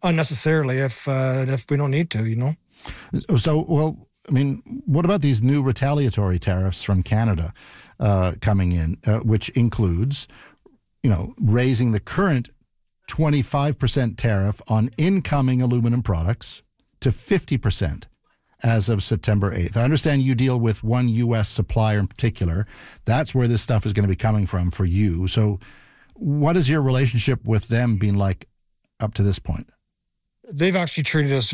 unnecessarily if we don't need to. So, well, I mean, what about these new retaliatory tariffs from Canada coming in, which includes, raising the current 25% tariff on incoming aluminum products to 50% as of September 8th. I understand you deal with one U.S. supplier in particular. That's where this stuff is going to be coming from for you. So what has your relationship with them been like up to this point? They've actually treated us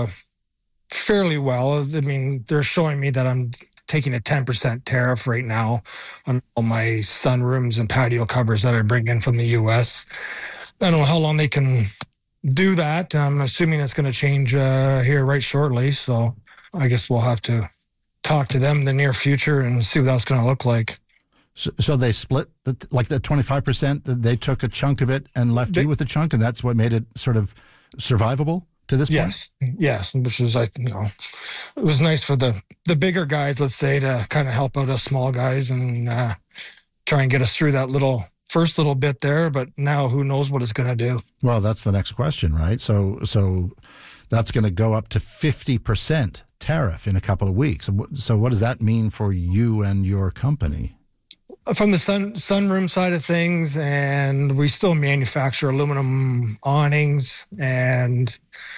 fairly well. I mean, they're showing me that I'm taking a 10% tariff right now on all my sunrooms and patio covers that I bring in from the U.S. I don't know how long they can do that. I'm assuming it's going to change here right shortly. So I guess we'll have to talk to them in the near future and see what that's going to look like. So they split the 25%. They took a chunk of it and left you with a chunk, and that's what made it sort of survivable to this point? Yes. Which is, it was nice for the bigger guys, let's say, to kind of help out us small guys and try and get us through that first little bit there. But now who knows what it's going to do? Well, that's the next question, right? So that's going to go up to 50% tariff in a couple of weeks. So what does that mean for you and your company? From the sunroom side of things, and we still manufacture aluminum awnings, and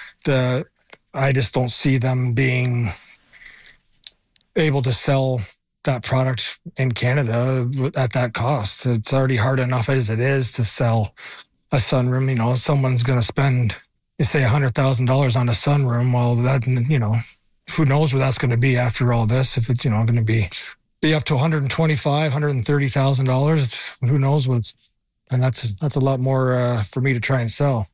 I just don't see them being able to sell that product in Canada at that cost. It's already hard enough as it is to sell a sunroom. Someone's going to spend, say, $100,000 on a sunroom. Well, that, who knows where that's going to be after all this? If it's, going to be up to $125,000, $130,000, who knows and that's a lot more for me to try and sell.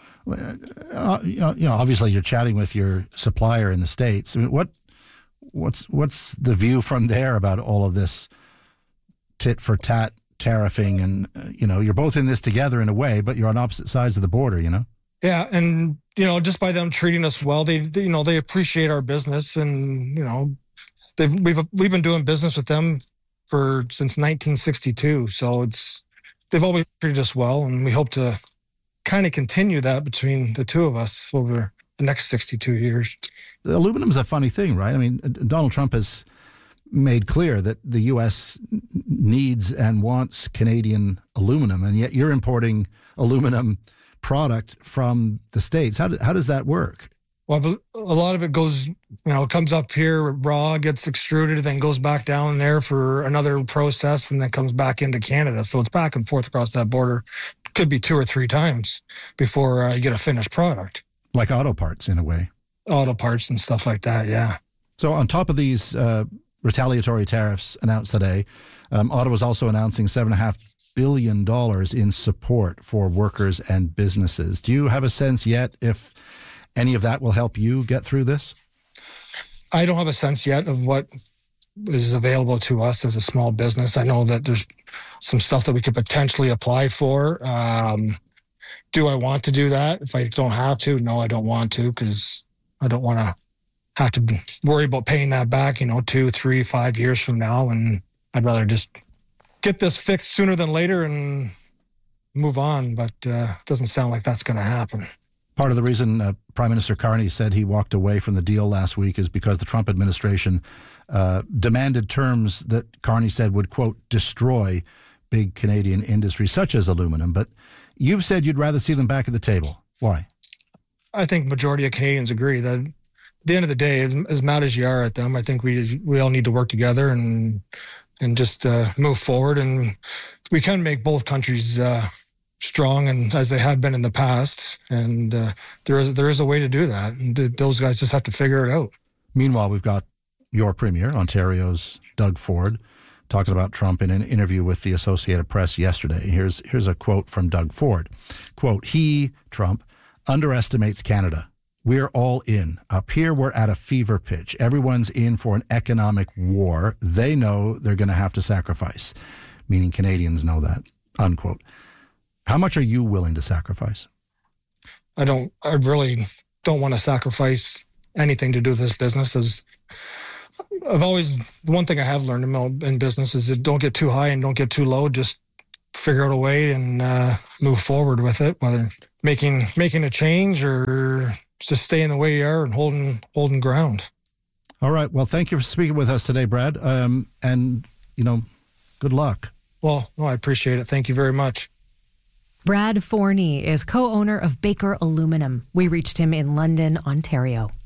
Obviously you're chatting with your supplier in the States. I mean, what's the view from there about all of this tit for tat tariffing? And, you're both in this together in a way, but you're on opposite sides of the border, Yeah. And, just by them treating us well, they appreciate our business, and, we've been doing business with them since 1962. So they've always treated us well, and we hope to kind of continue that between the two of us over the next 62 years. Aluminum's a funny thing, right? I mean, Donald Trump has made clear that the U.S. needs and wants Canadian aluminum, and yet you're importing aluminum product from the States. How does that work? Well, a lot of it goes, comes up here raw, gets extruded, then goes back down there for another process, and then comes back into Canada. So it's back and forth across that border. Could be 2 or 3 times before you get a finished product. Like auto parts, in a way. Auto parts and stuff like that, yeah. So on top of these retaliatory tariffs announced today, Ottawa's also announcing $7.5 billion in support for workers and businesses. Do you have a sense yet if any of that will help you get through this? I don't have a sense yet of what is available to us as a small business. I know that there's some stuff that we could potentially apply for. Do I want to do that? If I don't have to, no, I don't want to, because I don't want to have to worry about paying that back, 2, 3, 5 years from now. And I'd rather just get this fixed sooner than later and move on. But it doesn't sound like that's going to happen. Part of the reason Prime Minister Carney said he walked away from the deal last week is because the Trump administration demanded terms that Carney said would, quote, destroy big Canadian industries such as aluminum. But you've said you'd rather see them back at the table. Why? I think majority of Canadians agree that at the end of the day, as mad as you are at them, I think we all need to work together and just move forward. And we can make both countries strong, and as they have been in the past, and there is a way to do that, and those guys just have to figure it out. Meanwhile, we've got your Premier, Ontario's Doug Ford, talking about Trump in an interview with the Associated Press yesterday. Here's a quote from Doug Ford. Quote, he, Trump, underestimates Canada. We're all in. Up here, we're at a fever pitch. Everyone's in for an economic war. They know they're going to have to sacrifice, meaning Canadians know that, unquote. How much are you willing to sacrifice? I really don't want to sacrifice anything to do with this business. The one thing I have learned in business is that don't get too high and don't get too low. Just figure out a way and move forward with it, whether making a change or just staying the way you are and holding ground. All right. Well, thank you for speaking with us today, Brad. And, good luck. Well, no, I appreciate it. Thank you very much. Brad Forney is co-owner of Baker Aluminum. We reached him in London, Ontario.